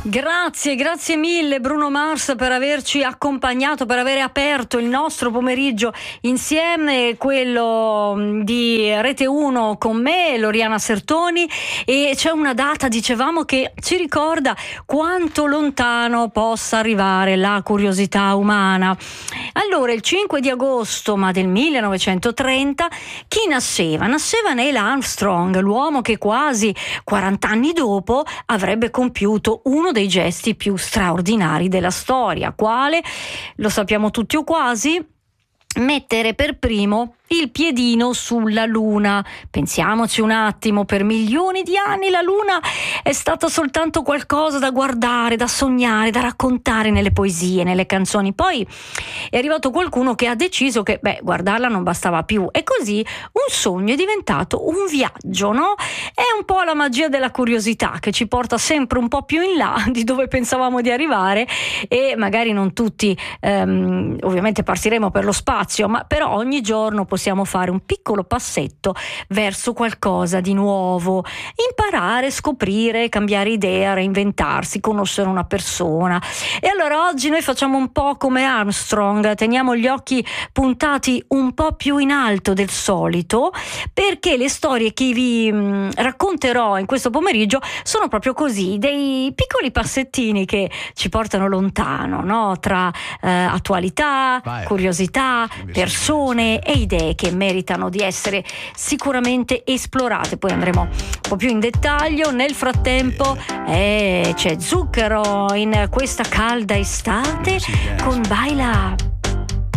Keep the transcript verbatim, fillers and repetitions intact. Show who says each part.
Speaker 1: Grazie, grazie mille Bruno Mars per averci accompagnato, per aver aperto il nostro pomeriggio insieme, quello di Rete uno con me, Loriana Sertoni, e c'è una data, dicevamo, che ci ricorda quanto lontano possa arrivare la curiosità umana. Allora, il cinque di agosto ma del millenovecentotrenta, chi nasceva? Nasceva Neil Armstrong, l'uomo che quasi quaranta anni dopo avrebbe compiuto uno dei gesti più straordinari della storia. Quale? Lo sappiamo tutti o quasi. Mettere per primo il piedino sulla Luna. Pensiamoci un attimo, per milioni di anni la Luna è stata soltanto qualcosa da guardare, da sognare, da raccontare nelle poesie, nelle canzoni. Poi è arrivato qualcuno che ha deciso che, beh, guardarla non bastava più, e così un sogno è diventato un viaggio, no? È un po' la magia della curiosità che ci porta sempre un po' più in là di dove pensavamo di arrivare, e magari non tutti ehm, ovviamente partiremo per lo spazio, ma però ogni giorno possiamo fare un piccolo passetto verso qualcosa di nuovo, imparare, scoprire, cambiare idea, reinventarsi, conoscere una persona. E allora oggi noi facciamo un po' come Armstrong, teniamo gli occhi puntati un po' più in alto del solito, perché le storie che vi mh, racconterò in questo pomeriggio sono proprio così, dei piccoli passettini che ci portano lontano, no? Tra eh, attualità, Vai. curiosità, persone e idee che meritano di essere sicuramente esplorate. Poi andremo un po' più in dettaglio. Nel frattempo eh, c'è Zucchero in questa calda estate con Baila.